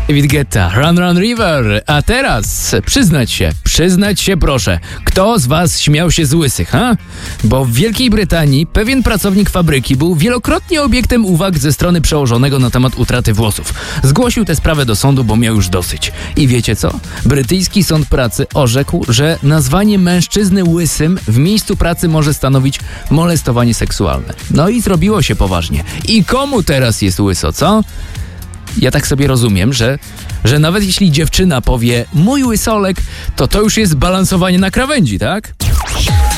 David Guetta, Run Run River. A teraz przyznać się proszę, kto z was śmiał się z łysych, ha? Bo w Wielkiej Brytanii pewien pracownik fabryki był wielokrotnie obiektem uwag ze strony przełożonego na temat utraty włosów. Zgłosił tę sprawę do sądu, bo miał już dosyć. I wiecie co? Brytyjski sąd pracy orzekł, że nazwanie mężczyzny łysym w miejscu pracy może stanowić molestowanie seksualne. No i zrobiło się poważnie. I komu teraz jest łyso, co? Ja tak sobie rozumiem, że nawet jeśli dziewczyna powie mój łysolek, to już jest balansowanie na krawędzi, tak?